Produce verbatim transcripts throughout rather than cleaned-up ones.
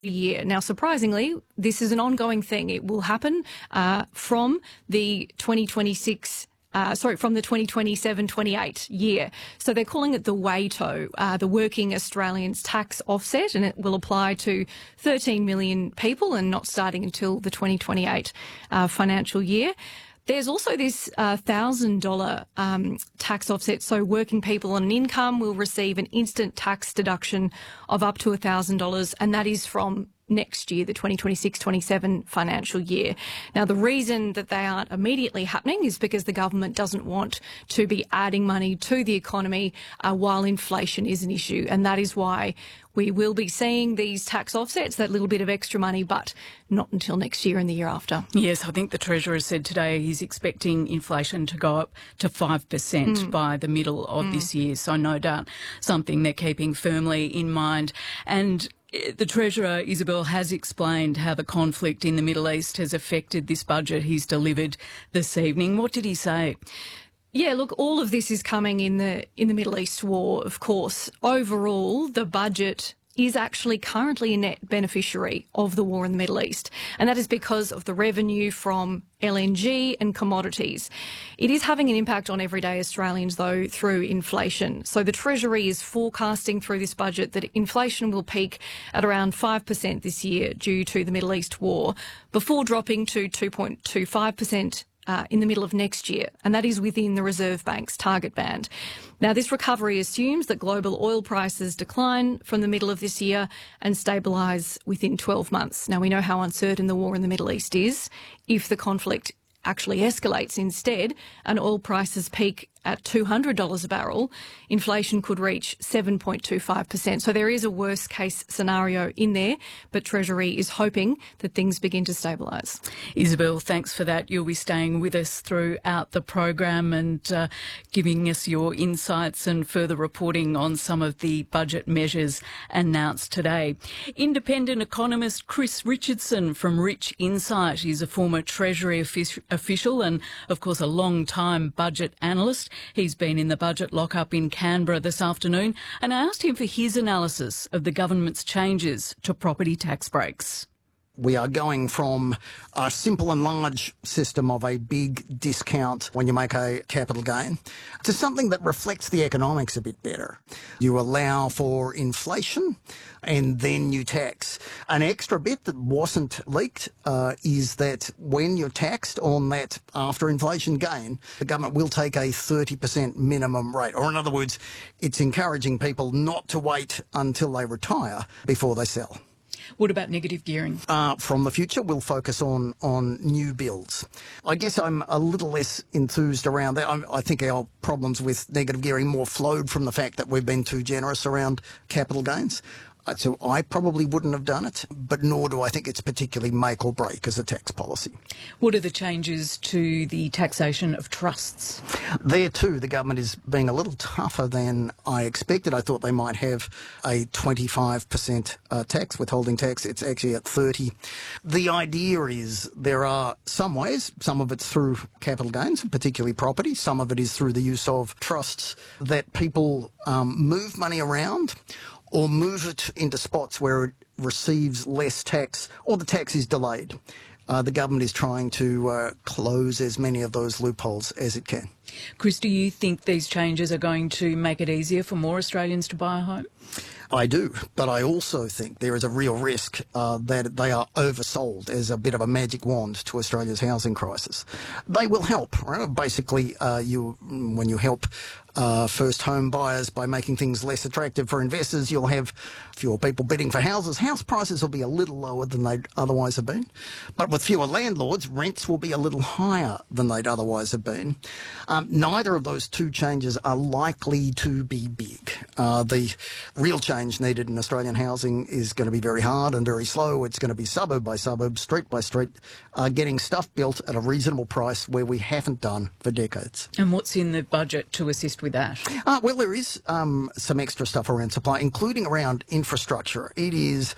year. Now, surprisingly, this is an ongoing thing. It will happen uh, from the twenty twenty-six Uh, sorry, from the twenty twenty-seven twenty-eight year. So they're calling it the WATO, uh, the Working Australians Tax Offset, and it will apply to thirteen million people and not starting until the twenty twenty-eight uh, financial year. There's also this uh, one thousand dollars um, tax offset, so working people on an income will receive an instant tax deduction of up to one thousand dollars, and that is from next year, the twenty twenty-six twenty-seven financial year. Now, the reason that they aren't immediately happening is because the government doesn't want to be adding money to the economy uh, while inflation is an issue, and that is why we will be seeing these tax offsets, that little bit of extra money, but not until next year and the year after. Yes, I think the Treasurer said today he's expecting inflation to go up to five percent mm. by the middle of mm. this year, so no doubt something they're keeping firmly in mind. And the Treasurer, Isabel, has explained how the conflict in the Middle East has affected this budget he's delivered this evening. What did he say? Yeah, look, all of this is coming in the in the Middle East war, of course. Overall, the budget is actually currently a net beneficiary of the war in the Middle East, and that is because of the revenue from L N G and commodities. It is having an impact on everyday Australians, though, through inflation. So the Treasury is forecasting through this budget that inflation will peak at around five percent this year due to the Middle East war, before dropping to two point two five percent Uh, in the middle of next year, and that is within the Reserve Bank's target band. Now, this recovery assumes that global oil prices decline from the middle of this year and stabilise within twelve months. Now, we know how uncertain the war in the Middle East is. If the conflict actually escalates instead and oil prices peak at two hundred dollars a barrel, inflation could reach seven point two five percent. So there is a worst case scenario in there, but Treasury is hoping that things begin to stabilise. Isabel, thanks for that. You'll be staying with us throughout the program and uh, giving us your insights and further reporting on some of the budget measures announced today. Independent economist Chris Richardson from Rich Insight is a former Treasury offic- official and, of course, a long-time budget analyst. He's been in the budget lockup in Canberra this afternoon, and I asked him for his analysis of the government's changes to property tax breaks. We are going from a simple and large system of a big discount when you make a capital gain to something that reflects the economics a bit better. You allow for inflation and then you tax. An extra bit that wasn't leaked uh, is that when you're taxed on that after inflation gain, the government will take a thirty percent minimum rate. Or in other words, it's encouraging people not to wait until they retire before they sell. What about negative gearing? Uh, from the future, we'll focus on, on new builds. I guess I'm a little less enthused around that. I, I think our problems with negative gearing more flowed from the fact that we've been too generous around capital gains. Uh, so I probably wouldn't have done it, but nor do I think it's particularly make or break as a tax policy. What are the changes to the taxation of trusts? There too, the government is being a little tougher than I expected. I thought they might have a twenty-five percent uh, tax, withholding tax. It's actually at thirty. The idea is there are some ways, some of it's through capital gains, particularly property. Some of it is through the use of trusts that people um, move money around or move it into spots where it receives less tax or the tax is delayed. Uh, the government is trying to uh, close as many of those loopholes as it can. Chris, do you think these changes are going to make it easier for more Australians to buy a home? I do, but I also think there is a real risk uh, that they are oversold as a bit of a magic wand to Australia's housing crisis. They will help, right? Basically, uh, you when you help uh, first home buyers by making things less attractive for investors, you'll have fewer people bidding for houses. House prices will be a little lower than they'd otherwise have been. But with fewer landlords, rents will be a little higher than they'd otherwise have been. Um, neither of those two changes are likely to be big. Uh, the real change needed in Australian housing is going to be very hard and very slow. It's going to be suburb by suburb, street by street, uh, getting stuff built at a reasonable price where we haven't done for decades. And what's in the budget to assist with that? Uh, well, there is um, some extra stuff around supply, including around infrastructure. It is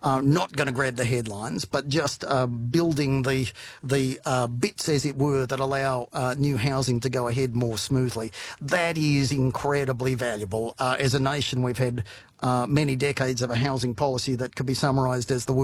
uh, not going to grab the headlines, but just uh, building the the uh, bits, as it were, that allow uh, new housing to go ahead more smoothly. That is incredibly valuable. Uh, as a nation, we've had uh, many decades of a housing policy that could be summarised as the